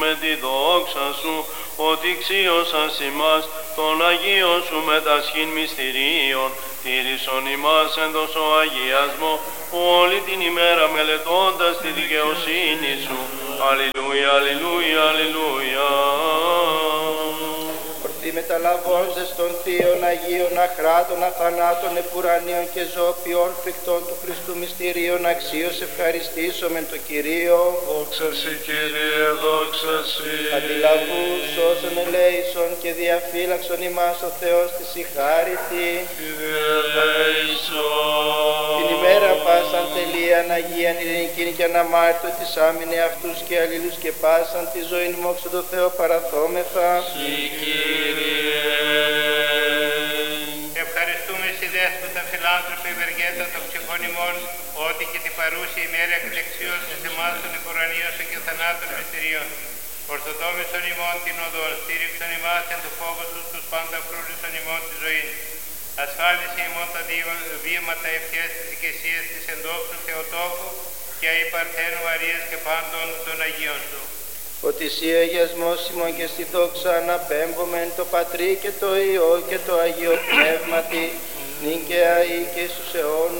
με τη δόξα σου, ότι ξίωσας ημάς των Αγίων σου μετασχήν μυστηρίων, τήρησον ημάς εν τόσο αγιασμό, όλη την ημέρα μελετώντας τη δικαιοσύνη σου. Αλληλούια, αλληλούια, αλληλούια. Ορθοί μεταλαβώντες των θείων Αγίων αχράτων, αθανάτων, επουρανίων και ζωοποιών φρικτών του Χριστού μυστηρίων, αξίως ευχαριστήσομεν το Κυρίο. Δόξα σοι, Κύριε, δόξα σοι. Αντιλαβούς όσων ελέησον και διαφύλαξον ημάς ο Θεός της η χάριτη. Κύριε ελέησον. Την ημέρα πάσαν τελείαν Αγίαν ειρηνικήν και αναμάρτητο της άμυνε αυτούς και αλλήλους και πάσαν τη ζωήν μόξο το Θεό παραθόμεθα. Ευχαριστούμε στη δέσποτα φιλάνθρωπη ευεργέτα των ψυχών ημών, ότι και την παρούση ημέρα εκδεξίωσης εμάς των υπορανίων σου και θανάτων μυστηρίων. Ορθοδόμησον ημών την οδόν, στήριξον ημάς εν του φόβου σου τους πάντα φρούρισον ημών τη ζωή. Ασφάλισε ημών τα βήματα ευχές της δικαισίας της εντόξου Θεοτόκου και αϊ Παρθένου Αρίας και πάντων των Αγίων σου. Ότι εσύ αγιασμός ημών και στη δόξα αναπέμπομεν το Πατρί και το Υιό και το Αγίο Πνεύματι, νυν και αεί και στους αιώνας.